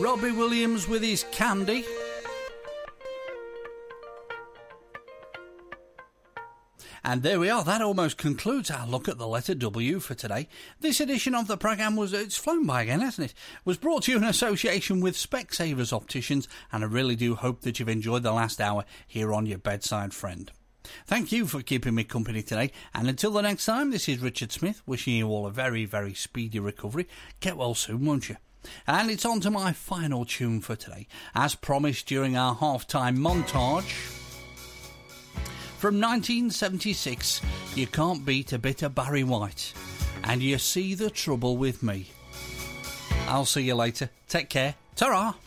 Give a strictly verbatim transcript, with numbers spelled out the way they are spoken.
Robbie Williams with his Candy. And there we are, that almost concludes our look at the letter W for today. This edition of the programme was, it's flown by again, hasn't it? Was brought to you in association with Specsavers Opticians, and I really do hope that you've enjoyed the last hour here on your bedside friend. Thank you for keeping me company today, and until the next time, this is Richard Smith, wishing you all a very, very speedy recovery. Get well soon, won't you? And it's on to my final tune for today, as promised during our half-time montage. From nineteen seventy-six, You Can't Beat a Bit of Barry White, and You See the Trouble with Me. I'll see you later. Take care. Ta-ra!